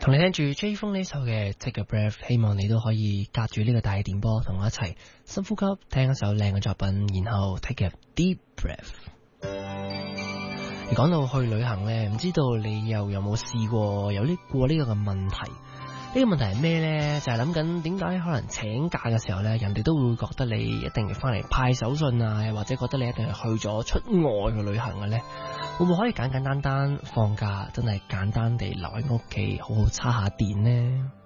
同你聽住 J 風呢首嘅 Take a Breath， 希望你都可以隔住呢個大電波同我一齊深呼吸，聽一首靚嘅作品，然後 Take a deep breath。而講到去旅行呢，唔知道你又有冇試過有過呢個嘅問題？呢個問題係咩呢？就係諗緊點解可能請假嘅時候呢，人哋都會覺得你一定要翻嚟派手信啊，又或者覺得你一定係去咗出外嘅旅行嘅呢？會唔會可以簡簡單單放假，真係簡單地留喺屋企，好好叉下電呢？